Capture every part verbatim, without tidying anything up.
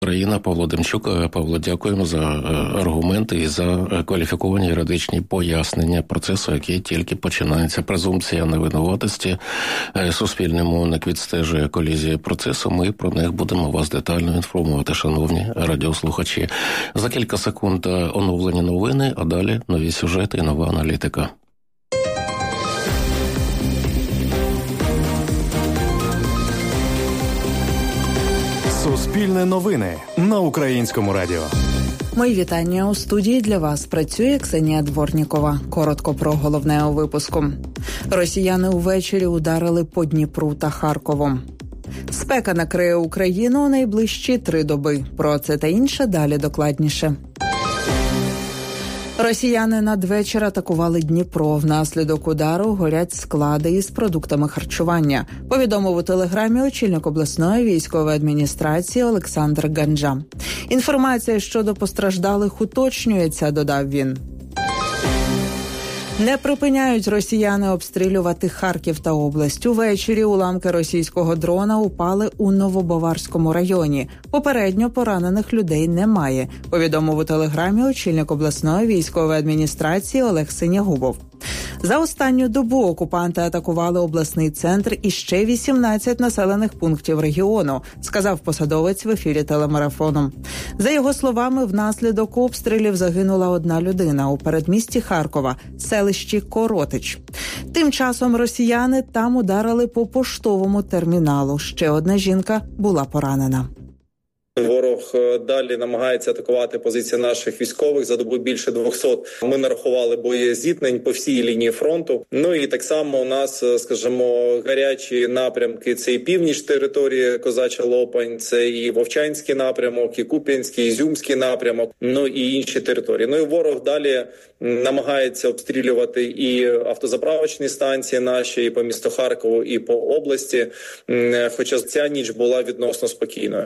Україна, Павло Демчук. Павло, дякуємо за аргументи і за кваліфіковані юридичні пояснення процесу, який тільки починається. Презумпція невинуватості. Суспільне мовник відстежує колізії процесу. Ми про них будемо вас детально інформувати, шановні радіослухачі. За кілька секунд оновлені новини, а далі нові сюжети і нова аналітика. Суспільне новини на Українському радіо. Мої вітання. У студії для вас працює Ксенія Дворнікова. Коротко про головне у випуску. Росіяни увечері ударили по Дніпру та Харкову. Спека накриє Україну у найближчі три доби. Про це та інше далі докладніше. Росіяни надвечір атакували Дніпро. Внаслідок удару горять склади із продуктами харчування. Повідомив у телеграмі очільник обласної військової адміністрації Олександр Ганджа. Інформація щодо постраждалих уточнюється, додав він. Не припиняють росіяни обстрілювати Харків та область. Увечері уламки російського дрона упали у Новобаварському районі. Попередньо поранених людей немає, повідомив у телеграмі очільник обласної військової адміністрації Олег Синягубов. За останню добу окупанти атакували обласний центр і ще вісімнадцять населених пунктів регіону, сказав посадовець в ефірі телемарафону. За його словами, внаслідок обстрілів загинула одна людина у передмісті Харкова, селищі Коротич. Тим часом росіяни там ударили по поштовому терміналу. Ще одна жінка була поранена. Ворог далі намагається атакувати позиції наших військових. За добу більше двохсот ми нарахували боєзіткнень по всій лінії фронту. Ну і так само у нас, скажімо, гарячі напрямки – це і північ території Козача Лопань, це і Вовчанський напрямок, і Куп'янський, Ізюмський напрямок, ну і інші території. Ну і ворог далі намагається обстрілювати і автозаправочні станції наші, і по місту Харкову, і по області, хоча ця ніч була відносно спокійною.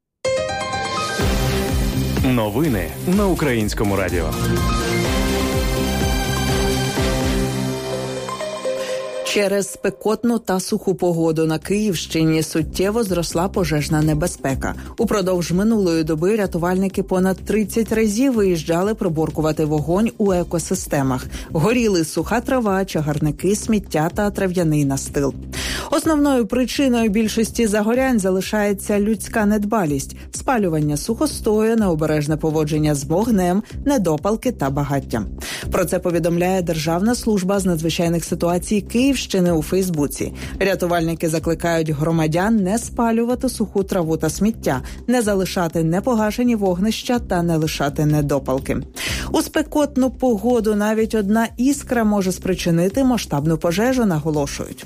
Новини на Українському радіо. Через спекотну та суху погоду на Київщині суттєво зросла пожежна небезпека. Упродовж минулої доби рятувальники понад тридцять разів виїжджали приборкувати вогонь у екосистемах. Горіли суха трава, чагарники, сміття та трав'яний настил. Основною причиною більшості загорянь залишається людська недбалість, спалювання сухостою, необережне поводження з вогнем, недопалки та багаття. Про це повідомляє Державна служба з надзвичайних ситуацій Київщини у Фейсбуці. Рятувальники закликають громадян не спалювати суху траву та сміття, не залишати непогашені вогнища та не лишати недопалки. У спекотну погоду навіть одна іскра може спричинити масштабну пожежу, наголошують.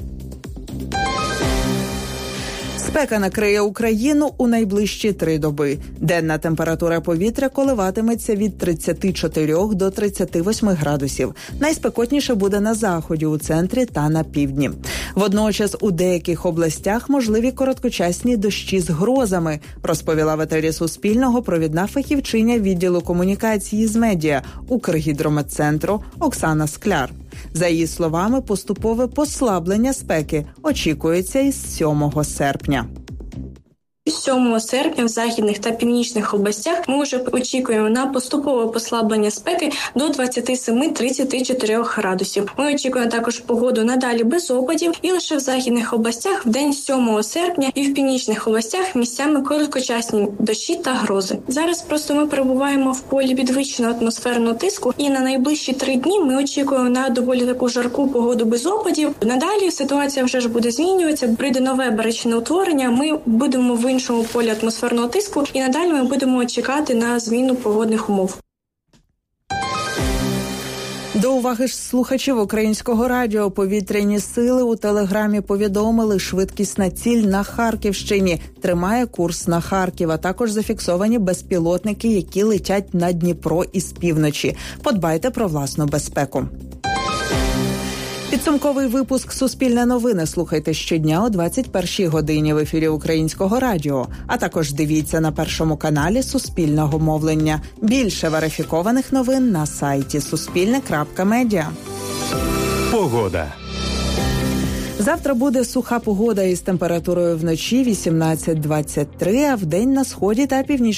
Спека накриє Україну у найближчі три доби. Денна температура повітря коливатиметься від тридцяти чотирьох до тридцяти восьми градусів. Найспекотніше буде на заході, у центрі та на півдні. Водночас у деяких областях можливі короткочасні дощі з грозами, розповіла в етері Суспільного провідна фахівчиня відділу комунікації з медіа Укргідрометцентру Оксана Скляр. За її словами, поступове послаблення спеки очікується із сьомого серпня. сьомого серпня в західних та північних областях ми вже очікуємо на поступове послаблення спеки до двадцяти семи - тридцяти чотирьох градусів. Ми очікуємо також погоду надалі без опадів, і лише в західних областях в день сьомого серпня і в північних областях місцями короткочасні дощі та грози. Зараз просто ми перебуваємо в полі підвищеного атмосферного тиску, і на найближчі три дні ми очікуємо на доволі таку жарку погоду без опадів. Надалі ситуація вже ж буде змінюватися, прийде нове баричне утворення, ми будемо в іншому полі атмосферного тиску, і надалі ми будемо чекати на зміну погодних умов. До уваги ж слухачів Українського радіо, повітряні сили у телеграмі повідомили, швидкісна ціль на Харківщині тримає курс на Харків, а також зафіксовані безпілотники, які летять на Дніпро із півночі. Подбайте про власну безпеку. Підсумковий випуск «Суспільне новини» слухайте щодня о двадцять першій годині в ефірі Українського радіо. А також дивіться на Першому каналі Суспільного мовлення. Більше верифікованих новин на сайті суспільне крапка медіа. Погода. Завтра буде суха погода із температурою вночі вісімнадцять - двадцять три, а вдень на сході та північній